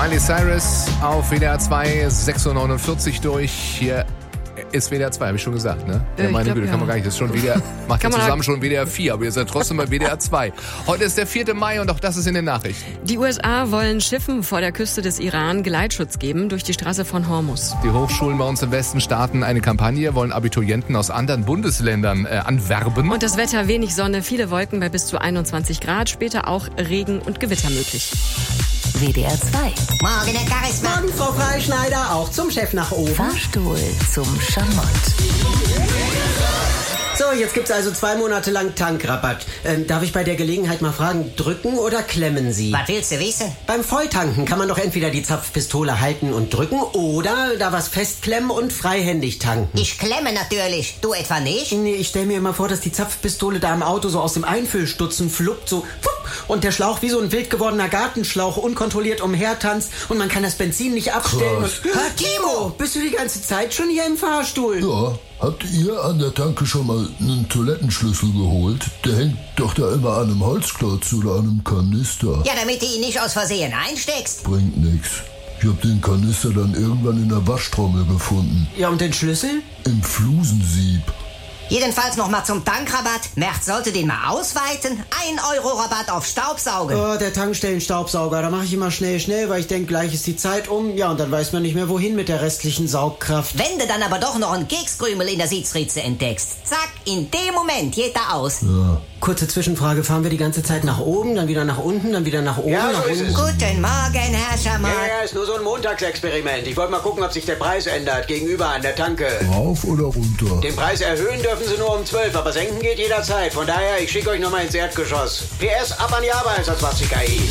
Miley Cyrus auf WDR 2, 6:49 Uhr durch. Hier ist WDR 2, habe ich schon gesagt, ne? Ja, meine Güte, kann man gar nicht. Das ist schon WDR, macht ja zusammen schon WDR 4, aber ihr seid trotzdem bei WDR 2. Heute ist der 4. Mai und auch das ist in den Nachrichten. Die USA wollen Schiffen vor der Küste des Iran Geleitschutz geben durch die Straße von Hormuz. Die Hochschulen bei uns im Westen starten eine Kampagne, wollen Abiturienten aus anderen Bundesländern anwerben. Und das Wetter, wenig Sonne, viele Wolken bei bis zu 21 Grad, später auch Regen und Gewitter möglich. WDR 2. Morgen, Herr Charisma. Morgen, Frau Freischneider, auch zum Chef nach oben. Fahrstuhl zum Schamott. So, jetzt gibt's also 2 Monate lang Tankrabatt. Darf ich bei der Gelegenheit mal fragen, drücken oder klemmen Sie? Was willst du wissen? Beim Volltanken kann man doch entweder die Zapfpistole halten und drücken oder da was festklemmen und freihändig tanken. Ich klemme natürlich. Du etwa nicht? Nee, ich stell mir immer vor, dass die Zapfpistole da im Auto so aus dem Einfüllstutzen fluppt, so und der Schlauch wie so ein wild gewordener Gartenschlauch unkontrolliert umhertanzt und man kann das Benzin nicht abstellen. Und, Timo, bist du die ganze Zeit schon hier im Fahrstuhl? Ja, habt ihr an der Tanke schon mal einen Toilettenschlüssel geholt? Der hängt doch da immer an einem Holzklotz oder an einem Kanister. Ja, damit du ihn nicht aus Versehen einsteckst. Bringt nix. Ich hab den Kanister dann irgendwann in der Waschtrommel gefunden. Ja, und den Schlüssel? Im Flusensieb. Jedenfalls noch mal zum Tankrabatt. Merz sollte den mal ausweiten. 1 Euro Rabatt auf Staubsaugen. Oh, der Tankstellenstaubsauger, da mache ich immer schnell, weil ich denke, gleich ist die Zeit um. Ja, und dann weiß man nicht mehr, wohin mit der restlichen Saugkraft. Wenn du dann aber doch noch einen Kekskrümel in der Sitzritze entdeckst, zack, in dem Moment geht er aus. Ja. Kurze Zwischenfrage, fahren wir die ganze Zeit nach oben, dann wieder nach unten, dann wieder nach oben, Ja, nach so ist unten? es. Guten Morgen, Herr Schamott. Ja, ist nur so ein Montagsexperiment. Ich wollte mal gucken, ob sich der Preis ändert gegenüber an der Tanke. Rauf oder runter? Den Preis erhöhen dürfen Sie nur um 12, aber senken geht jederzeit. Von daher, ich schicke euch nochmal ins Erdgeschoss. PS, ab an die Arbeit, sonst was die KI.